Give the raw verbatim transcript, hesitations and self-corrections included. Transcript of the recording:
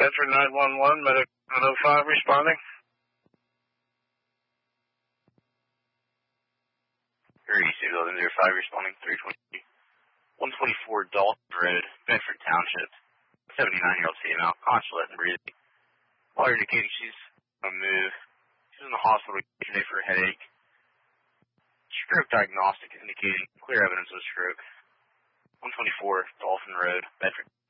Bedford nine one one, Medic one oh five responding. Erie Civil zero five responding, three twenty, one twenty-four Dalton Road, Bedford Township, seventy-nine-year-old female, conscious and breathing. While you're indicating she's on the move, she's in the hospital today for a headache. Stroke diagnostic is indicating clear evidence of stroke. one twenty-four Dolphin Road, Bedford.